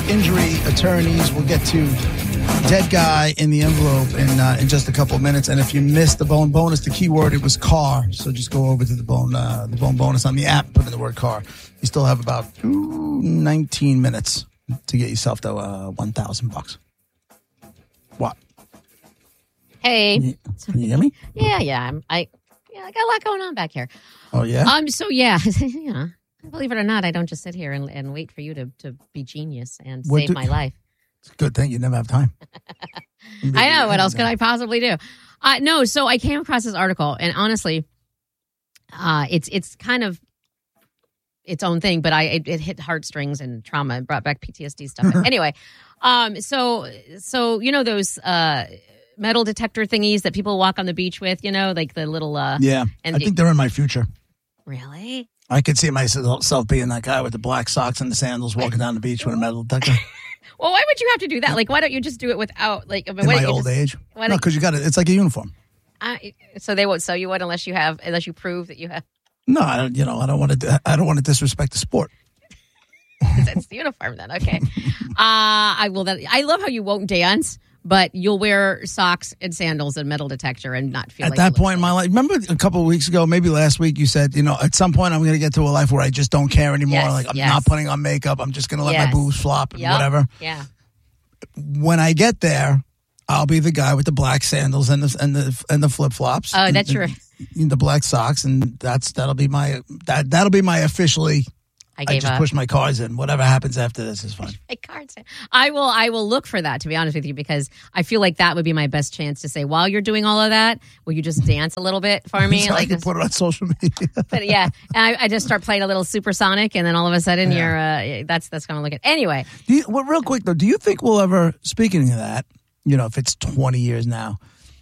injury attorneys. We'll get to dead guy in the envelope in just a couple of minutes. And if you missed the bone bonus, the key word, it was car. So just go over to the bone bonus on the app, put in the word car. You still have about 19 minutes to get yourself to $1,000. What? Hey. Can you hear me? Yeah. I got a lot going on back here. Oh, yeah? So, yeah. Believe it or not, I don't just sit here and wait for you to be genius and save my life. It's a good thing you never have time. I know. What else could I possibly do? No, so I came across this article, and honestly, it's kind of its own thing, but it hit heartstrings and trauma and brought back PTSD stuff. Anyway, so you know those metal detector thingies that people walk on the beach with, like the little yeah. I think they're in my future. Really? I could see myself being that guy with the black socks and the sandals walking down the beach with a metal detector. Well, why would you have to do that? Like, why don't you just do it without, like, in my old age? No, because you got it. It's like a uniform. So they won't sell you one unless you prove that you have. No, I don't want to disrespect the sport. It's the uniform then. Okay. I love how you won't dance, but you'll wear socks and sandals and metal detector and not feel at that point in my life. Remember a couple of weeks ago, maybe last week, you said, at some point I'm going to get to a life where I just don't care anymore. Yes, I'm not putting on makeup. I'm just going to let my boobs flop and whatever. Yeah. When I get there, I'll be the guy with the black sandals and the flip flops. Oh, that's true. The black socks, and that'll be my officially. I just push my cards in. Whatever happens after this is fine. My cards in. I will look for that, to be honest with you, because I feel like that would be my best chance to say, while you're doing all of that, will you just dance a little bit for me? So I can put it on social media. But yeah, and I just start playing a little Supersonic, and then all of a sudden you're that's kind of looking. Anyway, real quick though, do you think we'll ever? Speaking of that, if it's 20 years now,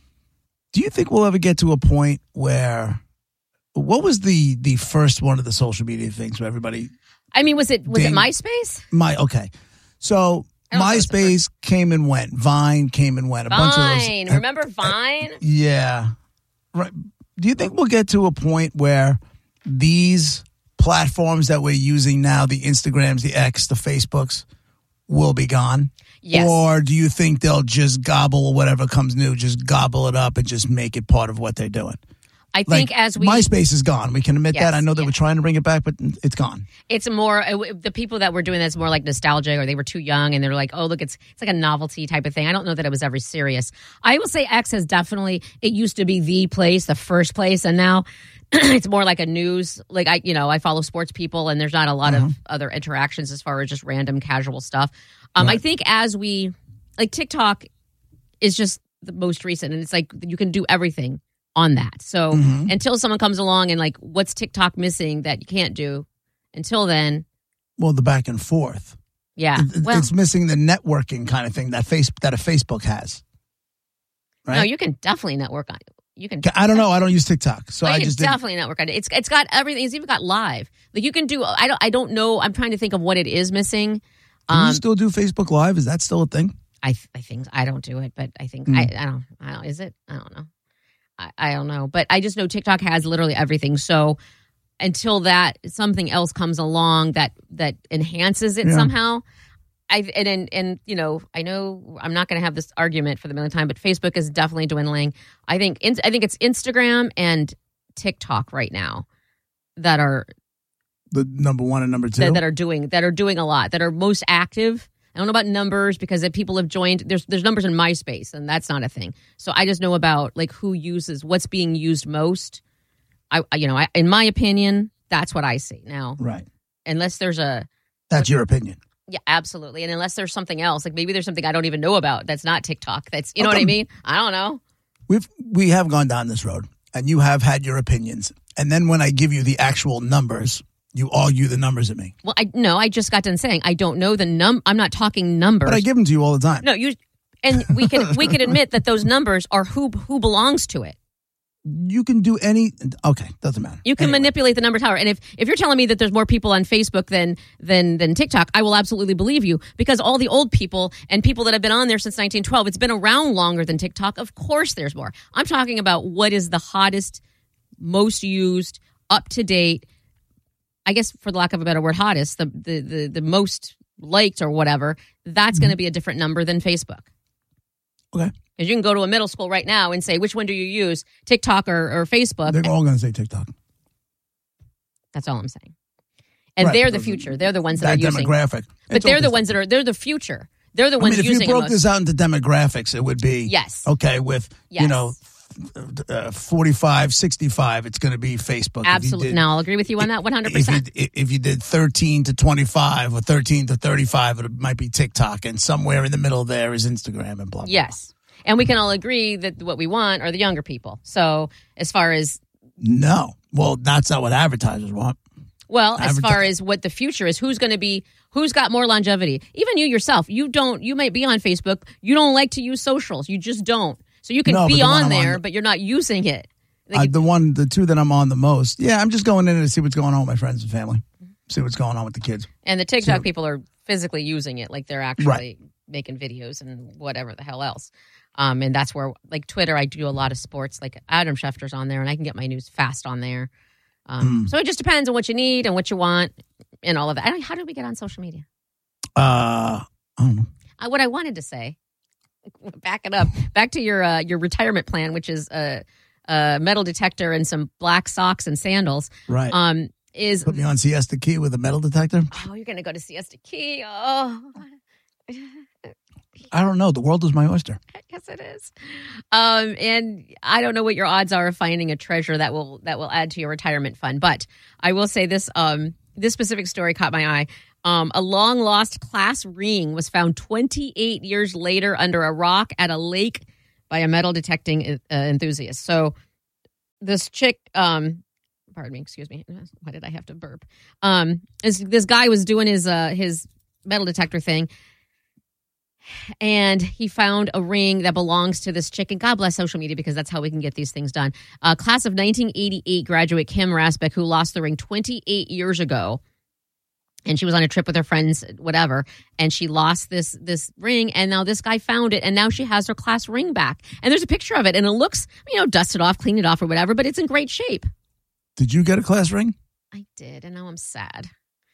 do you think we'll ever get to a point where? What was the first one of the social media things where everybody? I mean, was it MySpace? Okay. So MySpace came and went. Vine came and went. A bunch of those. Remember Vine? Yeah. Right. Do you think we'll get to a point where these platforms that we're using now, the Instagrams, the X, the Facebooks, will be gone? Yes. Or do you think they'll just gobble whatever comes new, just gobble it up and just make it part of what they're doing? I think MySpace is gone. We can admit that. I know they were trying to bring it back, but it's gone. It's more the people that were doing that's more like nostalgia, or they were too young and they're like, oh, look, it's like a novelty type of thing. I don't know that it was ever serious. I will say X has definitely. It used to be the first place, and now it's more like a news. Like I follow sports people, and there's not a lot of other interactions as far as just random casual stuff. Right. I think as we TikTok is just the most recent, and it's like you can do everything on that. So until someone comes along and what's TikTok missing that you can't do? Until then, well, the back and forth. Yeah, it's missing the networking kind of thing that a Facebook has. Right? No, you can definitely network on it. You can. I don't know. I don't use TikTok, so I just definitely network on it. It's got everything. It's even got live. You can do. I don't know. I'm trying to think of what it is missing. Can you still do Facebook Live? Is that still a thing? I think I don't do it, but I think I don't. Is it? I don't know. I don't know, but I just know TikTok has literally everything. So until that something else comes along that enhances it somehow, I know I'm not going to have this argument for the millionth time, but Facebook is definitely dwindling. I think it's Instagram and TikTok right now that are the number one and number two that are doing a lot, that are most active. I don't know about numbers because people have joined. There's numbers in MySpace, and that's not a thing. So I just know about who uses what's being used most. In my opinion, that's what I see now. Right. Unless there's that's your opinion. Yeah, absolutely. And unless there's something else, maybe there's something I don't even know about that's not TikTok. That's know what I mean. I don't know. We have gone down this road, and you have had your opinions, and then when I give you the actual numbers, you argue the numbers at me. Well, I just got done saying I don't know the I'm not talking numbers. But I give them to you all the time. No, and we can admit that those numbers are who belongs to it. You can do okay, doesn't matter. You can manipulate the number tower. And if you're telling me that there's more people on Facebook than TikTok, I will absolutely believe you, because all the old people and people that have been on there since 1912, it's been around longer than TikTok. Of course there's more. I'm talking about what is the hottest, most used, up to date, I guess, for the lack of a better word, hottest, the most liked or whatever, that's going to be a different number than Facebook. Okay. Because you can go to a middle school right now and say, which one do you use, TikTok or Facebook? They're all going to say TikTok. That's all I'm saying. And they're the future. They're the ones that are using demographic. But they're the ones they're the future. They're the ones using it. If you broke this out into demographics, it would be okay with 45, 65. It's going to be Facebook. Absolutely. No, I'll agree with you on that 100%. If you did 13 to 25 or 13 to 35, it might be TikTok, and somewhere in the middle there is Instagram and blah blah. Yes, and we can all agree that what we want are the younger people. So as far as that's not what advertisers want. Well, as far as what the future is, who's got more longevity? Even you yourself, you might be on Facebook. You don't like to use socials. You just don't. So you can be on there, but you're not using it. The two that I'm on the most. Yeah, I'm just going in to see what's going on with my friends and family. See what's going on with the kids. And the TikTok people are physically using it. Like they're actually making videos and whatever the hell else. And that's where, like Twitter, I do a lot of sports. Like Adam Schefter's on there, and I can get my news fast on there. So it just depends on what you need and what you want and all of that. How did we get on social media? I don't know. What I wanted to say, back it up, back to your retirement plan, which is a metal detector and some black socks and sandals. Right. Put me on Siesta Key with a metal detector? Oh, you're going to go to Siesta Key? Oh. I don't know. The world is my oyster. Yes, it is. And I don't know what your odds are of finding a treasure that will add to your retirement fund. But I will say this: this specific story caught my eye. A long lost class ring was found 28 years later under a rock at a lake by a metal detecting enthusiast. So this chick, pardon me, excuse me. Why did I have to burp? This guy was doing his metal detector thing. And he found a ring that belongs to this chick. And God bless social media, because that's how we can get these things done. Class of 1988 graduate Kim Rasbeck, who lost the ring 28 years ago. And she was on a trip with her friends, whatever. And she lost this ring. And now this guy found it. And now she has her class ring back. And there's a picture of it. And it looks, dusted off, cleaned it off or whatever. But it's in great shape. Did you get a class ring? I did. And now I'm sad.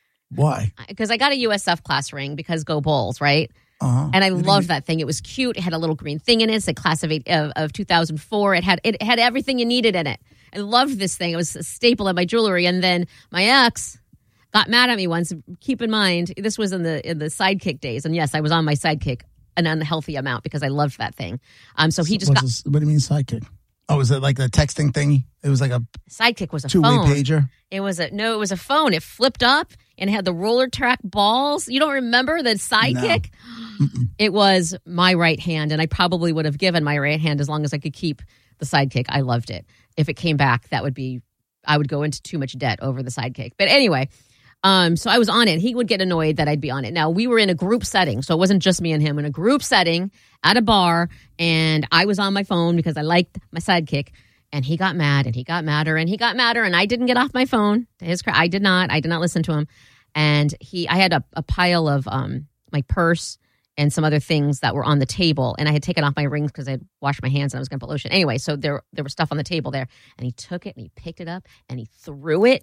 Why? Because I got a USF class ring because go Bulls, right? Uh-huh. And I loved that thing. It was cute. It had a little green thing in it. It's a class of 2004. It had everything you needed in it. I loved this thing. It was a staple of my jewelry. And then my ex got mad at me once. Keep in mind, this was in the Sidekick days. And yes, I was on my Sidekick an unhealthy amount because I loved that thing. So he just got... What do you mean Sidekick? Oh, was it like the texting thing? It was like a... Sidekick was a two-way phone. pager? It was a phone. It flipped up and had the roller track balls. You don't remember the Sidekick? No. It was my right hand, and I probably would have given my right hand as long as I could keep the Sidekick. I loved it. If it came back, I would go into too much debt over the Sidekick. But anyway, so I was on it. He would get annoyed that I'd be on it. Now, we were in a group setting, so it wasn't just me and him. In a group setting at a bar, and I was on my phone because I liked my Sidekick. And he got mad, and he got madder, and he got madder, and I didn't get off my phone. I did not listen to him. And I had a pile of my purse and some other things that were on the table, and I had taken off my rings because I had washed my hands and I was going to put lotion. Anyway, so there was stuff on the table there, and he took it and he picked it up and he threw it.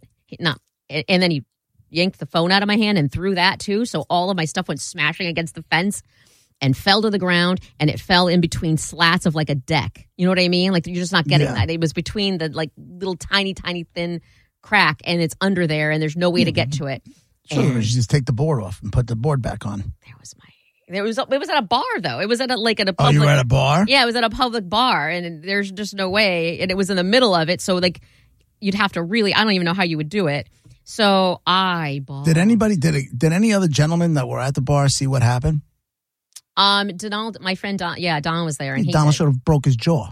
And then he yanked the phone out of my hand and threw that too. So all of my stuff went smashing against the fence and fell to the ground, and it fell in between slats of like a deck. You know what I mean? Like, you're just not getting that. It was between the like little tiny thin crack, and it's under there, and there's no way to get to it. Sure, you just take the board off and put the board back on. It was at a bar though. It was at a public. Oh, you were at a bar? Yeah, it was at a public bar, and there's just no way. And it was in the middle of it, so like you'd have to really. I don't even know how you would do it. So I bought. Did any other gentlemen that were at the bar see what happened? Donald, my friend Don, Don was there, and Donald should have broke his jaw.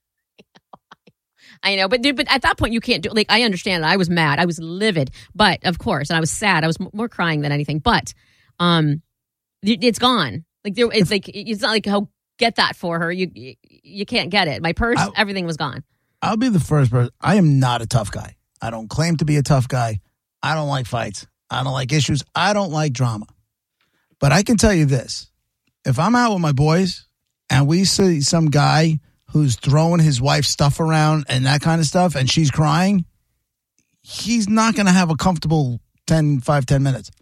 I know, but at that point you can't do. Like, I understand. I was mad. I was livid, but of course, and I was sad. I was more crying than anything. But, it's gone. Like it's not like, oh, get that for her. You can't get it. My purse, everything was gone. I'll be the first person. I am not a tough guy. I don't claim to be a tough guy. I don't like fights. I don't like issues. I don't like drama. But I can tell you this. If I'm out with my boys and we see some guy who's throwing his wife's stuff around and that kind of stuff, and she's crying, he's not going to have a comfortable 10 minutes.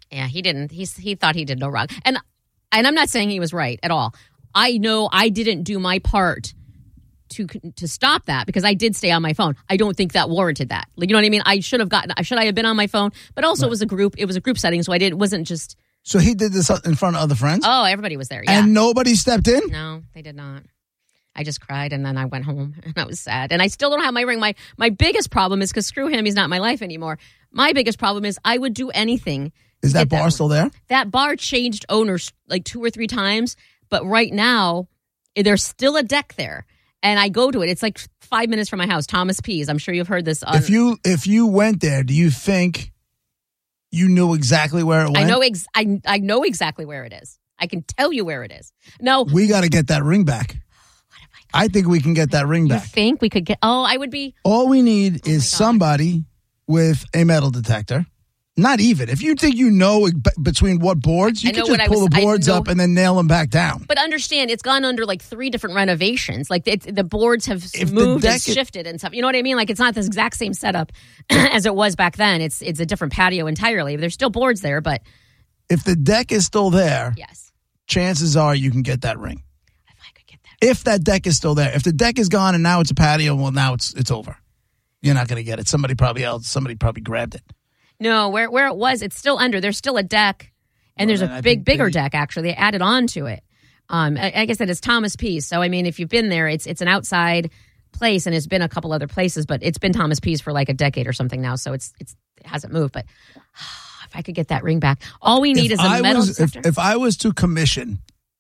Yeah, he didn't. He thought he did no wrong. And I'm not saying he was right at all. I know I didn't do my part to stop that because I did stay on my phone. I don't think that warranted that. Like, you know what I mean? I should I have been on my phone? But also it was a group setting, so it wasn't just. So he did this in front of other friends? Oh, everybody was there. Yeah. And nobody stepped in? No, they did not. I just cried and then I went home and I was sad. And I still don't have my ring. My biggest problem is because screw him, he's not in my life anymore. My biggest problem is I would do anything. Is that bar still there? That bar changed owners like 2 or 3 times, but right now there's still a deck there. And I go to it. It's like 5 minutes from my house. Thomas Pease. I'm sure you've heard this. If you went there, do you think you knew exactly where it went? I know exactly where it is. I can tell you where it is. No, we got to get that ring back. I think we can get that ring back. You think we could get? Oh, I would be. All we need is somebody with a metal detector. Not even. If you think you know between what boards, you can just pull the boards up and then nail them back down. But understand, it's gone under like 3 different renovations. Like the boards have moved and shifted and stuff. You know what I mean? Like it's not the exact same setup as it was back then. It's a different patio entirely. There's still boards there, but if the deck is still there, yes, chances are you can get that ring. If I could get that. If that deck is still there. If the deck is gone and now it's a patio, well, now it's over. You're not going to get it. Somebody probably grabbed it. No, where it was, it's still under. There's still a deck, and there's a bigger deck, actually. They added on to it. Like I said, it's Thomas Pease. So, I mean, if you've been there, it's an outside place, and it's been a couple other places, but it's been Thomas Pease for like a decade or something now, so it hasn't moved. But if I could get that ring back, all we need is a metal detector. If I was to commission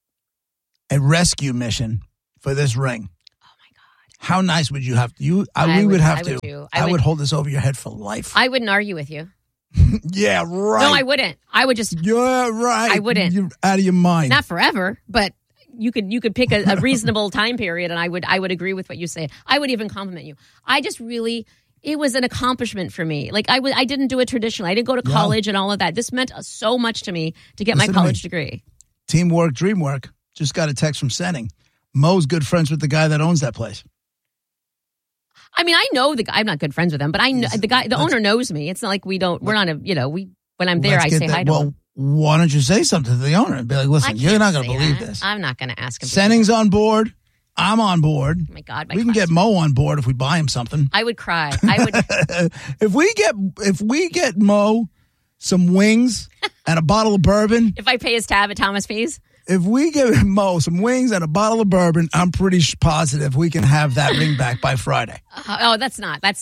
a rescue mission for this ring, how nice would you have to? I would hold this over your head for life. I wouldn't argue with you. Yeah, right. No, I wouldn't. I would just. Yeah, right. I wouldn't. You're out of your mind. Not forever, but you could pick a reasonable time period, and I would agree with what you say. I would even compliment you. I just really. It was an accomplishment for me. Like I didn't do it traditionally. I didn't go to college and all of that. This meant so much to me to get my college degree. Teamwork, dreamwork. Just got a text from Senning. Mo's good friends with the guy that owns that place. I mean, I know the guy. I'm not good friends with him, but I know the guy. The owner knows me. It's not like we don't. We're not a. When I'm there, I say hi to him. Why don't you say something to the owner and be like, "Listen, you're not going to believe this. I'm not going to ask him." Senning's on board. I'm on board. Oh my God, we can get Mo on board if we buy him something. I would cry. I would. if we get Mo some wings and a bottle of bourbon. If I pay his tab at Thomas Pease. If we give Mo some wings and a bottle of bourbon, I'm pretty positive we can have that ring back by Friday. That's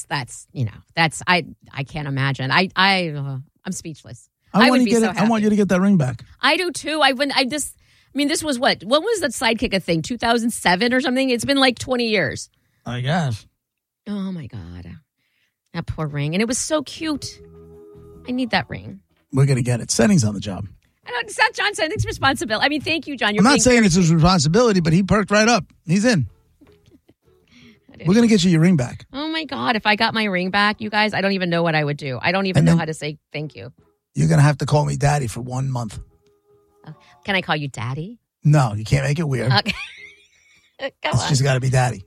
I can't imagine. I'm speechless. I want you to get that ring back. I do too. This was what was that Sidekick thing? 2007 or something? It's been like 20 years. I guess. Oh my God. That poor ring. And it was so cute. I need that ring. We're going to get it. Senning's on the job. I know, it's not John Senning's responsibility. I mean, thank you, John. I'm not saying it's his responsibility, but he perked right up. He's in. We're going to get you your ring back. Oh, my God. If I got my ring back, you guys, I don't even know what I would do. I don't even know how to say thank you. You're going to have to call me Daddy for 1 month. Can I call you Daddy? No, you can't make it weird. Okay. It's just got to be Daddy.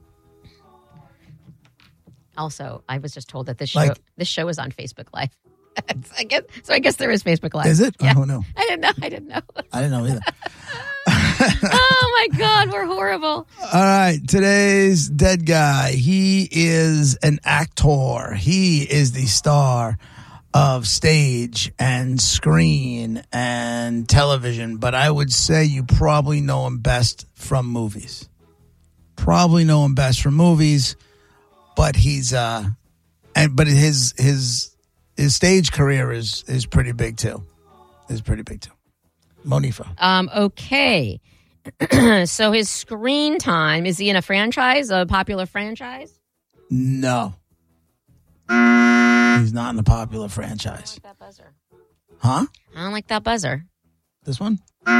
Also, I was just told that this show is on Facebook Live. I guess there is Facebook Live. Is it? Yeah. I don't know. I didn't know. I didn't know either. Oh, my God. We're horrible. All right. Today's dead guy. He is an actor. He is the star of stage and screen and television. But I would say you probably know him best from movies. But he's his stage career is pretty big too. Monifa. Okay. So his screen time, is he in a popular franchise? No. He's not in the popular franchise. I don't like that buzzer. Huh? I don't like that buzzer. This one?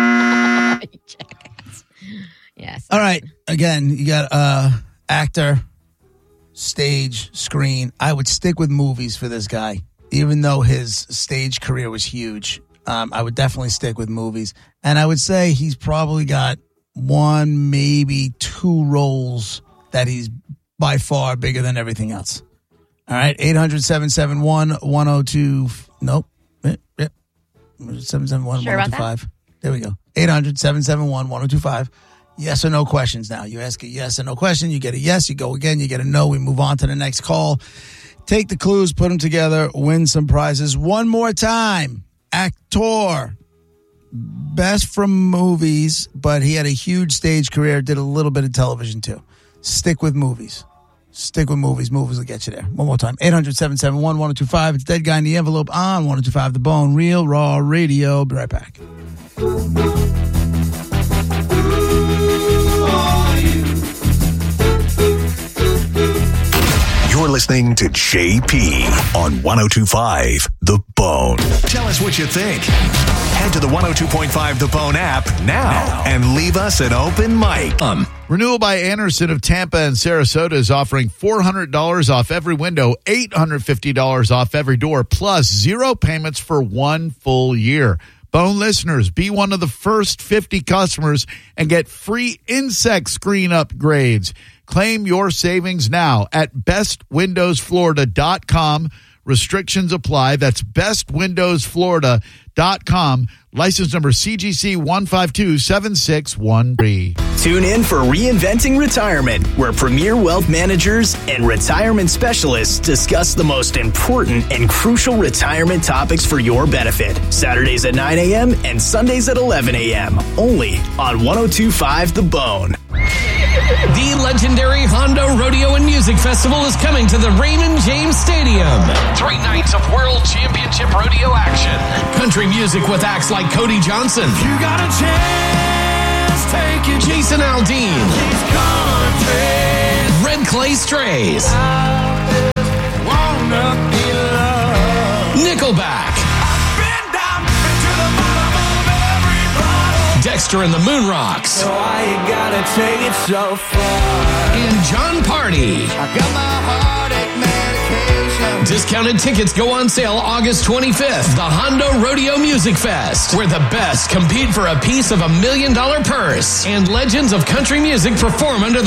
Yes. All right. Again, you got actor, stage, screen. I would stick with movies for this guy. Even though his stage career was huge, I would definitely stick with movies. And I would say he's probably got 1, maybe 2 roles that he's by far bigger than everything else. All right, 800-771-102. Nope. 771-1025. Sure about that? There we go. 800-771-1025. Yes or no questions now. You ask a yes or no question. You get a yes. You go again. You get a no. We move on to the next call. Take the clues, put them together, win some prizes. One more time. Actor. Best from movies, but he had a huge stage career, did a little bit of television too. Stick with movies. Stick with movies. Movies will get you there. One more time. 800-771-1025. It's Dead Guy in the Envelope on 1025 The Bone. Real Raw Radio. Be right back. You're listening to JP on 102.5 The Bone. Tell us what you think. Head to the 102.5 The Bone app now and leave us an open mic. Renewal by Anderson of Tampa and Sarasota is offering $400 off every window, $850 off every door, plus 0 payments for 1 full year. Bone listeners, be one of the first 50 customers and get free insect screen upgrades. Claim your savings now at bestwindowsflorida.com. Restrictions apply. That's bestwindowsflorida.com. License number CGC 1527613. Tune in for Reinventing Retirement, where premier wealth managers and retirement specialists discuss the most important and crucial retirement topics for your benefit. Saturdays at 9 a.m. and Sundays at 11 a.m. Only on 102.5 The Bone. The legendary Honda Rodeo and Music Festival is coming to the Raymond James Stadium. 3 nights of World Championship Rodeo action. Country music with acts like Cody Johnson. You got a chance, take it. Jason Aldean. Red Clay Strays. Nickelback. Dexter and the Moon Rocks. So why you gotta take it so far? And John Party. I got my heartache medication. Discounted tickets go on sale August 25th. The Honda Rodeo Music Fest, where the best compete for a piece of $1 million purse. And legends of country music perform under the